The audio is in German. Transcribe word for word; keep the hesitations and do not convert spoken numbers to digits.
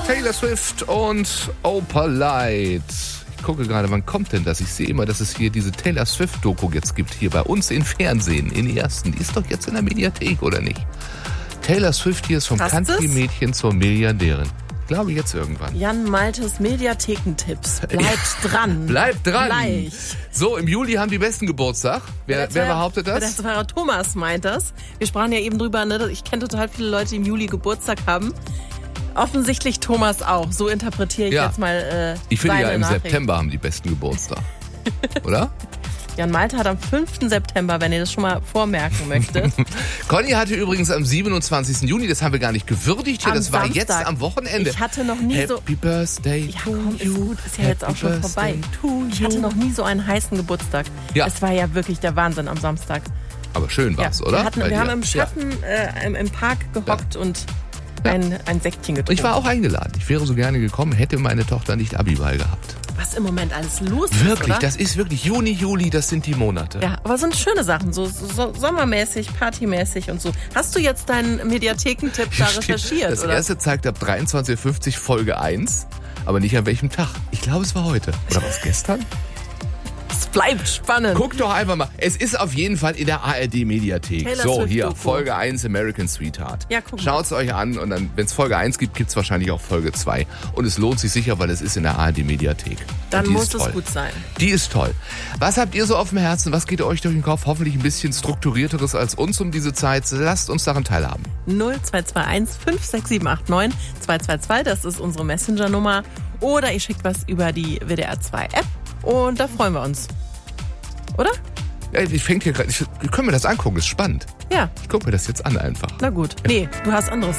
Taylor Swift und Opalite. Ich gucke gerade, wann kommt denn das? Ich sehe immer, dass es hier diese Taylor Swift-Doku jetzt gibt, hier bei uns im Fernsehen, in ersten. Die ist doch jetzt in der Mediathek, oder nicht? Taylor Swift hier ist vom Country-Mädchen zur Milliardärin. Ich glaube jetzt irgendwann. Jan Maltes Mediathekentipps. Bleibt dran. Bleibt dran. Gleich. So, im Juli haben die Besten Geburtstag. Wer, wer behauptet das? Der Zweier Thomas meint das. Wir sprachen ja eben drüber, ne? Ich kenne total viele Leute, die im Juli Geburtstag haben. Offensichtlich Thomas auch. So interpretiere ich ja. jetzt mal äh, Ich finde ja, im Nachricht. September haben die Besten Geburtstag. Oder? Jan Malte hat am fünften September, wenn ihr das schon mal vormerken möchtet. Conny hatte übrigens am siebenundzwanzigsten Juni, das haben wir gar nicht gewürdigt hier, am das war Samstag. jetzt am Wochenende. Ich hatte noch nie Happy so... Happy Birthday ja, to komm, you. Ist gut, ist ja Happy jetzt auch schon vorbei. To ich hatte noch nie so einen heißen Geburtstag. Ja. Es war ja wirklich der Wahnsinn am Samstag. Aber schön war's, ja, oder? Wir, hatten, wir haben im Schatten ja. äh, im, im Park gehockt ja. und ja. ein, ein Säckchen getrunken. Ich war auch eingeladen. Ich wäre so gerne gekommen, hätte meine Tochter nicht Abiball gehabt. Was im Moment alles los ist, Wirklich, oder? das ist wirklich Juni, Juli, das sind die Monate. Ja, aber sind schöne Sachen, so, so sommermäßig, partymäßig und so. Hast du jetzt deinen Mediathekentipp da recherchiert, Das oder? erste zeigt ab dreiundzwanzig Uhr fünfzig Folge eins, aber nicht an welchem Tag. Ich glaube, es war heute. Oder was, gestern? Es bleibt spannend. Guck doch einfach mal. Es ist auf jeden Fall in der A R D-Mediathek. Taylor So, Swift hier, Doku. Folge eins, American Sweetheart. Ja, guck mal. Schaut's euch an und dann, wenn es Folge eins gibt, gibt's wahrscheinlich auch Folge zwei. Und es lohnt sich sicher, weil es ist in der A R D-Mediathek. Dann muss es gut sein. Die ist toll. Was habt ihr so auf dem Herzen? Was geht euch durch den Kopf? Hoffentlich ein bisschen strukturierteres als uns um diese Zeit. Lasst uns daran teilhaben. null zwei zwei eins fünf sechs sieben acht neun zwei zwei zwei, das ist unsere Messenger-Nummer. Oder ihr schickt was über die W D R zwei App und da freuen wir uns. Oder? Ja, ich fängt hier gerade. Ich, können wir das angucken? Ist spannend. Ja. Ich gucke mir das jetzt an einfach. Na gut. Nee, du hast anderes